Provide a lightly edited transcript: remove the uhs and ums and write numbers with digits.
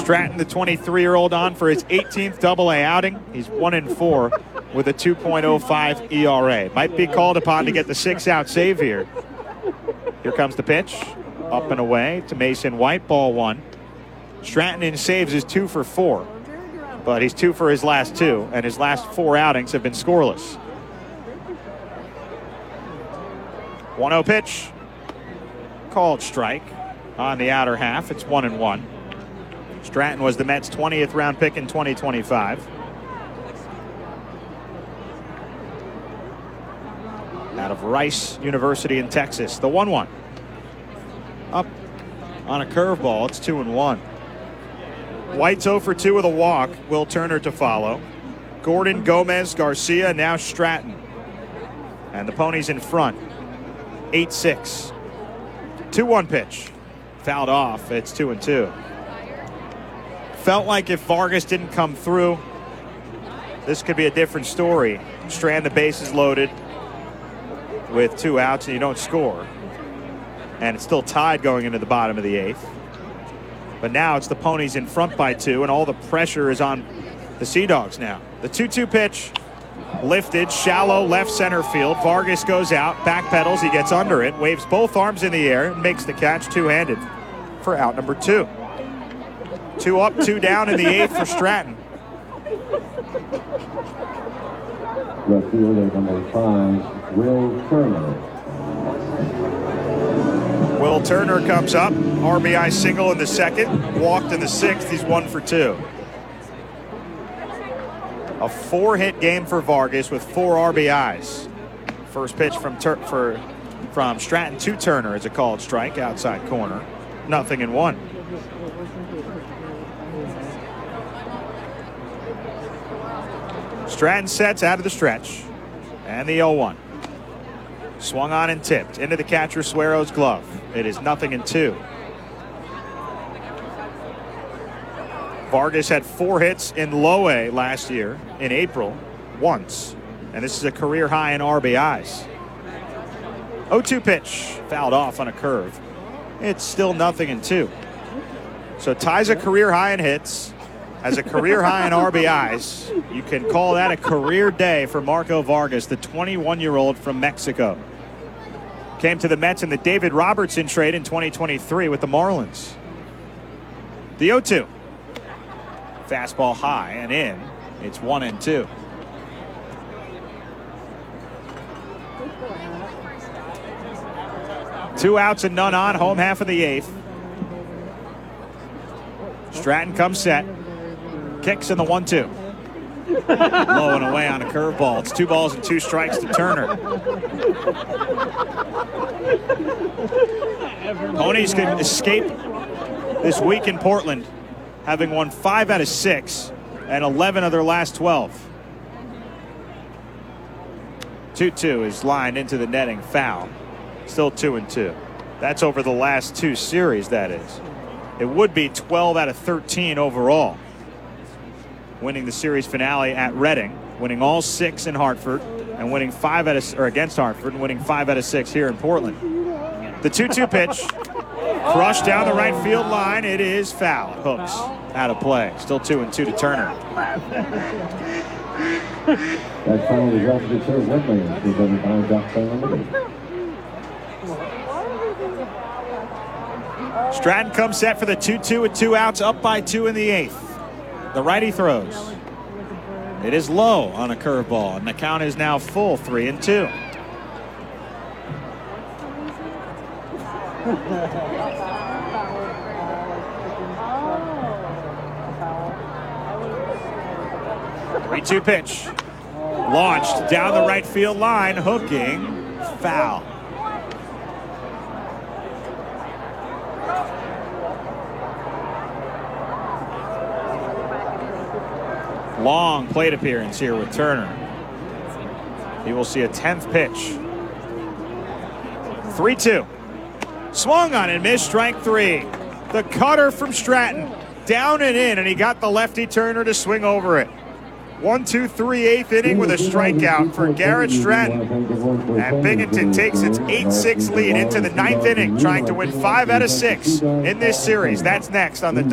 Stratton, the 23-year-old, on for his 18th Double-A outing. He's 1-4 with a 2.05 ERA. Might be called upon to get the 6-out save here. Here comes the pitch. Up and away to Mason White, ball 1. Stratton in saves is 2 for 4. But he's 2 for his last 2, and his last 4 outings have been scoreless. 1-0 pitch. Called strike on the outer half. It's 1-1. Stratton was the Mets' 20th round pick in 2025. Out of Rice University in Texas. The 1-1. Up on a curveball. It's 2-1. White's 0 for 2 with a walk. Will Turner to follow. Gordon, Gomez, Garcia, now Stratton. And the Ponies in front. 8-6. 2-1 pitch. Fouled off. It's 2-2. Felt like if Vargas didn't come through, this could be a different story. Strand, the bases loaded with 2 outs, and you don't score. And it's still tied going into the bottom of the 8th. But now it's the Ponies in front by 2, and all the pressure is on the Sea Dogs now. The 2-2 pitch, lifted, shallow left center field. Vargas goes out, backpedals, he gets under it, waves both arms in the air, and makes the catch two-handed for out number 2. 2 up, 2 down in the 8th for Stratton. Left fielder number 5, Will Turner. Will Turner comes up, RBI single in the 2nd, walked in the 6th. He's 1 for 2. A 4-hit game for Vargas with 4 RBIs. First pitch from Stratton to Turner is a called strike, outside corner. 0-1. Stratton sets out of the stretch, and the 0-1. Swung on and tipped into the catcher Suero's glove. It is 0-2. Vargas had 4 hits in low A last year in April, once, and this is a career high in RBIs. 0-2 pitch, fouled off on a curve. It's still 0-2. So ties a career high in hits, has a career high in RBIs. You can call that a career day for Marco Vargas, the 21-year-old from Mexico. Came to the Mets in the David Robertson trade in 2023 with the Marlins. The 0-2. Fastball high and in. It's 1-2. Two outs and none on, home half of the 8th. Stratton comes set. Kicks in the 1-2. Low and away on a curveball. It's 2 balls and 2 strikes to Turner. Ponies can escape this week in Portland, having won 5 out of 6 and 11 of their last 12. 2-2 is lined into the netting, foul. Still 2-2. That's over the last 2 series, that is. It would be 12 out of 13 overall. Winning the series finale at Reading, winning all 6 in Hartford, and winning 5 out of, or against Hartford, and winning 5 out of 6 here in Portland. The 2-2 pitch, crushed down the right field line. It is foul. Hooks out of play. Still 2-2 to Turner. That foul is off to Sir Whitley, presented by Ducks Unlimited. Stratton comes set for the 2-2 with 2 outs, up by 2 in the 8th. The righty throws. It is low on a curveball, and the count is now full, 3-2. Three-two pitch. Launched down the right field line, hooking, foul. Long plate appearance here with Turner. He will see a 10th pitch. 3-2. Swung on and missed, strike 3. The cutter from Stratton. Down and in, and he got the lefty Turner to swing over it. 1-2-3 8th inning with a strikeout for Garrett Stratton. And Binghamton takes its 8-6 lead into the 9th inning, trying to win 5 out of 6 in this series. That's next on the